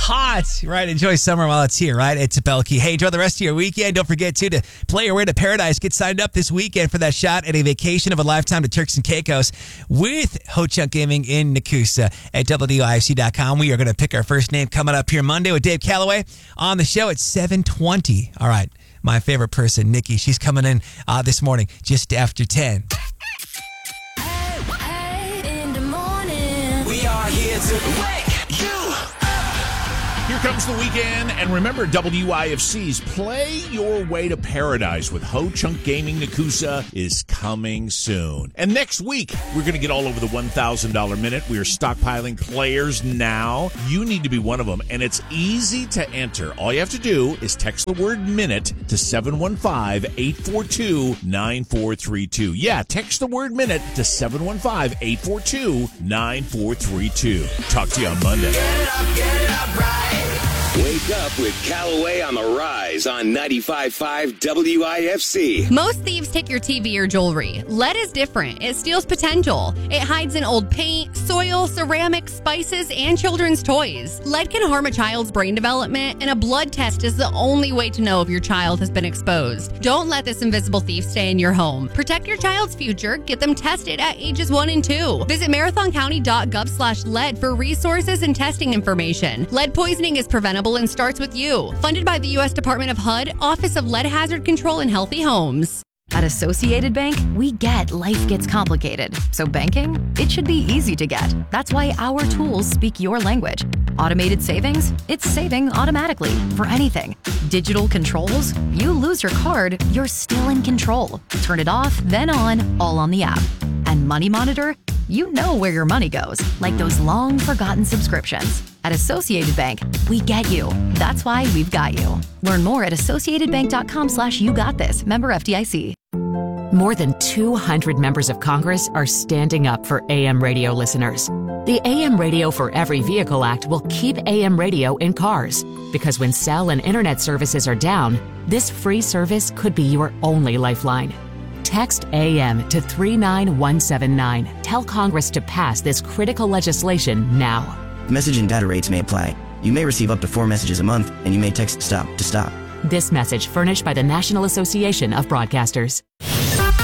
hot, right? Enjoy summer while it's here, right? It's a Belkey. Hey, enjoy the rest of your weekend. Don't forget, to play your way to paradise. Get signed up this weekend for that shot at a vacation of a lifetime to Turks and Caicos with Ho Chunk Gaming in Nakusa at WIFC.com. We are going to pick our first name coming up here Monday with Dave Calloway on the show at 7:20. All right, my favorite person, Nikki, she's coming in this morning just after 10. In the morning, we are here to wake you up. Here comes the weekend, and remember, WIFC's Play Your Way to Paradise with Ho Chunk Gaming Nakusa is coming soon. And next week, we're going to get all over the $1,000 minute. We are stockpiling players now. You need to be one of them, and it's easy to enter. All you have to do is text the word minute to 715-842-9432. Yeah, text the word minute to 715-842-9432. Talk to you on Monday. Get it up right. Wake up with Calloway on the Rise on 95.5 WIFC. Most thieves take your TV or jewelry. Lead is different. It steals potential. It hides in old paint, soil, ceramics, spices, and children's toys. Lead can harm a child's brain development, and a blood test is the only way to know if your child has been exposed. Don't let this invisible thief stay in your home. Protect your child's future. Get them tested at ages 1 and 2. Visit marathoncounty.gov/lead for resources and testing information. Lead poisoning is preventable and starts with you. Funded by the U.S. Department of HUD, Office of Lead Hazard Control and Healthy Homes. At Associated Bank, we get life gets complicated. So banking, it should be easy to get. That's why our tools speak your language. Automated savings, it's saving automatically for anything. Digital controls, you lose your card, you're still in control. Turn it off, then on, all on the app. And Money Monitor, you know where your money goes, like those long forgotten subscriptions. At Associated Bank, we get you. That's why we've got you. Learn more at associatedbank.com/YouGotThis. Member FDIC. More than 200 members of Congress are standing up for AM radio listeners. The AM Radio for Every Vehicle Act will keep AM radio in cars, because when cell and internet services are down, this free service could be your only lifeline. Text AM to 39179. Tell Congress to pass this critical legislation now. Message and data rates may apply. You may receive up to 4 messages a month, and you may text STOP to stop. This message furnished by the National Association of Broadcasters.